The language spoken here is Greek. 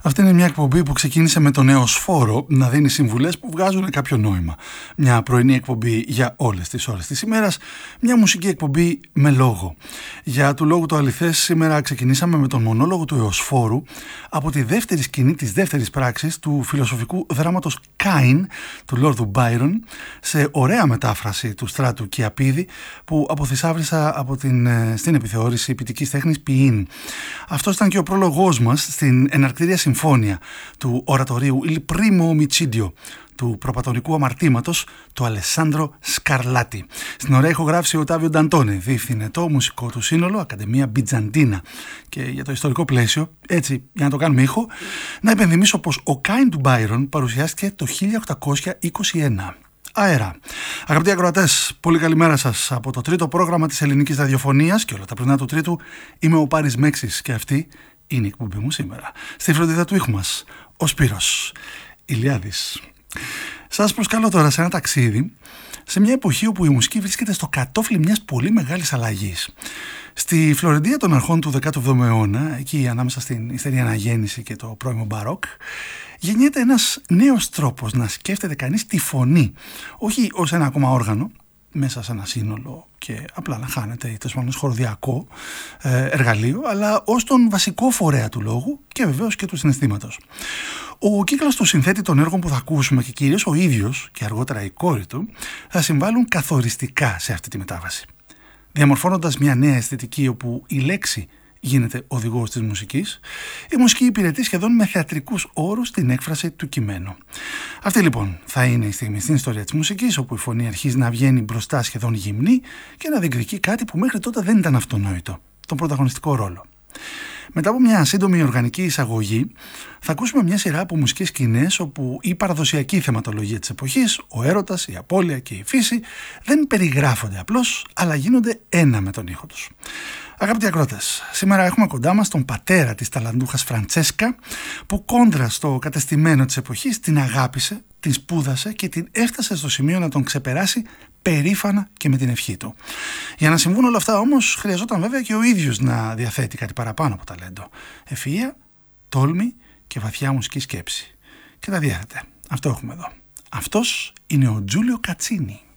Αυτή είναι μια εκπομπή που ξεκίνησε με τον Νεοσφόρο να δίνει συμβουλές που βγάζουν κάποιο νόημα. Μια πρωινή εκπομπή για όλες τις ώρες της ημέρας, μια μουσική εκπομπή με λόγο. Για του λόγου το αληθές, σήμερα ξεκινήσαμε με τον μονόλογο του Εωσφόρου από τη δεύτερη σκηνή της δεύτερης πράξης του φιλοσοφικού δράματος Κάιν του Λόρδου Μπάιρον, σε ωραία μετάφραση του Στράτου Κιαπίδη που αποθυσάβρισα στην επιθεώρηση ποιητικής τέχνης ποιήν. Αυτός ήταν και ο πρόλογός μας στην εναρκτήρια συμφώνια του ορατορίου Il Primo Omicidio του προπατορικού αμαρτήματος του Αλεσάνδρο Σκαρλάτι. Στην ωραία ηχογράφηση ο Τάβιο Νταντώνε διεύθυνε το μουσικό του σύνολο Ακαδημία Μπιτζαντίνα. Και για το ιστορικό πλαίσιο, έτσι για να το κάνουμε ήχο, να υπενθυμίσω πως ο Κάιν του Μπάιρον παρουσιάστηκε το 1821. Αέρα. Αγαπητοί ακροατές, πολύ καλημέρα σας από το τρίτο πρόγραμμα της ελληνικής ραδιοφωνίας και όλα τα πρωινά του τρίτου. Είμαι ο Πάρης Μέξης και αυτή είναι η εκπομπή μου σήμερα. Στη φροντίδα του ήχου μας, ο Σπύρος Ηλιάδης. Σας προσκαλώ τώρα σε ένα ταξίδι σε μια εποχή όπου η μουσική βρίσκεται στο κατόφλι μιας πολύ μεγάλης αλλαγής. Στη Φλωρεντία των αρχών του 17ου αιώνα, εκεί ανάμεσα στην υστερή αναγέννηση και το πρώιμο μπαρόκ, γεννιέται ένας νέος τρόπος να σκέφτεται κανείς τη φωνή, όχι ως ένα ακόμα όργανο μέσα σε ένα σύνολο και απλά να χάνεται ή τόσο χοροδιακό εργαλείο, αλλά ως τον βασικό φορέα του λόγου και βεβαίως και του συναισθήματος. Ο κύκλος του συνθέτη των έργων που θα ακούσουμε και κυρίως ο ίδιος και αργότερα η κόρη του θα συμβάλλουν καθοριστικά σε αυτή τη μετάβαση, διαμορφώνοντας μια νέα αισθητική όπου η λέξη γίνεται οδηγός της μουσικής. Η μουσική υπηρετεί σχεδόν με θεατρικούς όρους την έκφραση του κειμένου. Αυτή λοιπόν θα είναι η στιγμή στην ιστορία της μουσικής όπου η φωνή αρχίζει να βγαίνει μπροστά σχεδόν γυμνή και να διεκδικεί κάτι που μέχρι τότε δεν ήταν αυτονόητο, τον πρωταγωνιστικό ρόλο. Μετά από μια σύντομη οργανική εισαγωγή θα ακούσουμε μια σειρά από μουσικές σκηνές όπου η παραδοσιακή θεματολογία της εποχής, ο έρωτας, η απώλεια και η φύση δεν περιγράφονται απλώς, αλλά γίνονται ένα με τον ήχο τους. Αγαπητοί ακρότες, σήμερα έχουμε κοντά μας τον πατέρα της ταλαντούχας Φραντσέσκα που κόντρα στο κατεστημένο της εποχής την αγάπησε, την σπούδασε και την έφτασε στο σημείο να τον ξεπεράσει περήφανα και με την ευχή του. Για να συμβούν όλα αυτά όμως χρειαζόταν βέβαια και ο ίδιος να διαθέτει κάτι παραπάνω από ταλέντο. Ευφυΐα, τόλμη και βαθιά μουσική σκέψη. Και τα διέθετε. Αυτό έχουμε εδώ. Αυτός είναι ο Τζούλιο Κατσίνι.